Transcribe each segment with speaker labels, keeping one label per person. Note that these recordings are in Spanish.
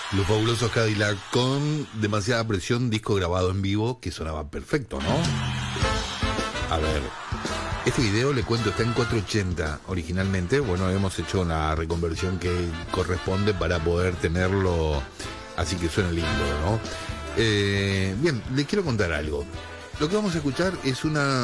Speaker 1: Los Fabulosos Cadillac con Demasiada Presión, disco grabado en vivo que sonaba perfecto, ¿no? A ver, este video, le cuento, está en 480 originalmente. Bueno, hemos hecho una reconversión que corresponde para poder tenerlo así que suena lindo, ¿no? Bien, les quiero contar algo. Lo que vamos a escuchar es una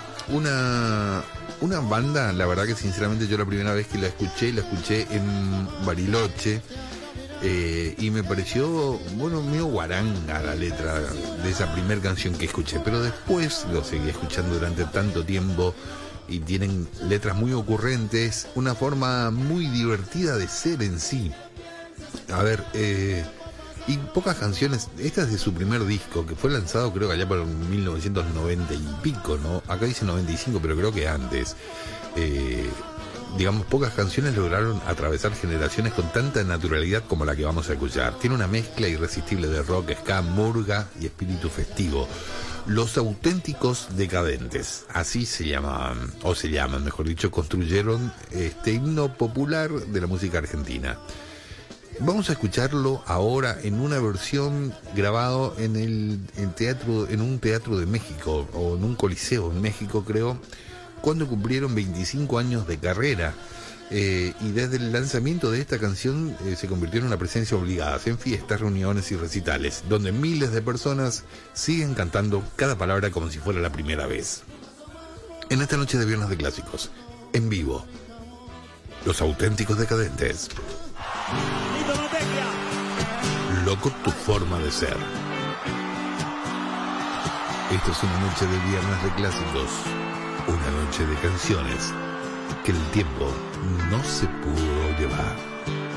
Speaker 1: banda, la verdad que sinceramente yo la primera vez que la escuché en Bariloche. Y me pareció, bueno, medio guaranga la letra de esa primera canción que escuché, pero después lo seguí escuchando durante tanto tiempo y tienen letras muy ocurrentes, una forma muy divertida de ser en sí. A ver, y pocas canciones. Esta es de su primer disco, que fue lanzado creo que allá por 1990 y pico, ¿no? Acá dice 95, pero creo que antes. Digamos, pocas canciones lograron atravesar generaciones con tanta naturalidad como la que vamos a escuchar. Tiene una mezcla irresistible de rock, ska, murga y espíritu festivo. Los Auténticos Decadentes, así se llamaban, o se llaman, mejor dicho, construyeron este himno popular de la música argentina. Vamos a escucharlo ahora en una versión grabado en un teatro de México, o en un coliseo en México, creo, cuando cumplieron 25 años de carrera, y desde el lanzamiento de esta canción se convirtió en una presencia obligada en fiestas, reuniones y recitales, donde miles de personas siguen cantando cada palabra como si fuera la primera vez. En esta noche de Viernes de Clásicos, en vivo, Los Auténticos Decadentes. Loco tu forma de ser. Esto es una noche de Viernes de Clásicos. Una noche de canciones que el tiempo no se pudo llevar.